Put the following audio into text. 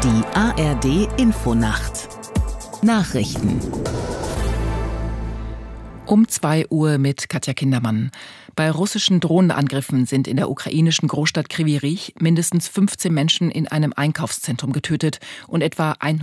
Die ARD Infonacht Nachrichten Um 2 Uhr mit Katja Kindermann. Bei russischen Drohnenangriffen sind in der ukrainischen Großstadt Kryvyi Rih mindestens 15 Menschen in einem Einkaufszentrum getötet und etwa